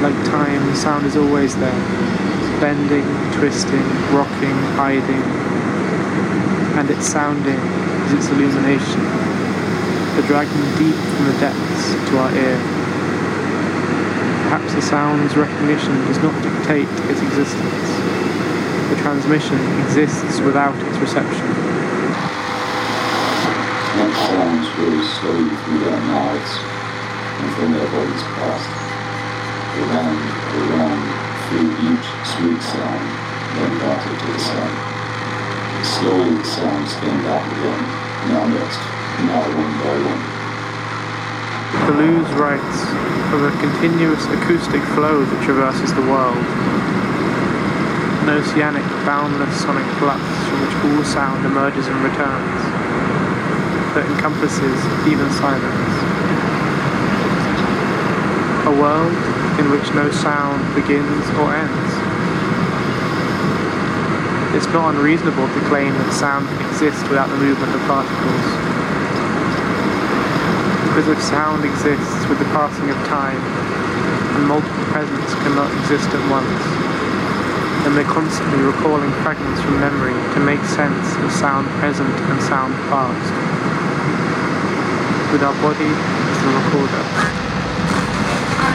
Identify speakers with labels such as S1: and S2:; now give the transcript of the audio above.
S1: Like time, sound is always there, bending, twisting, rocking, hiding, and its sounding is its illumination, the dragging deep from the depths to our ear. Perhaps the sound's recognition does not dictate its existence. The transmission exists without its reception.
S2: Let sounds roll slowly through their mouths and from their bodies past, around, through each sweet sound, then darted to the sun. Slowly the sounds came back again, now next, now one by one.
S1: Deleuze writes of a continuous acoustic flow that traverses the world, an oceanic, boundless sonic flux from which all sound emerges and returns, that encompasses even silence. A world in which no sound begins or ends. It's not unreasonable to claim that sound can exist without the movement of particles. Because if sound exists with the passing of time, and multiple presents cannot exist at once, then we're constantly recalling fragments from memory to make sense of sound present and sound past. With our body as the recorder.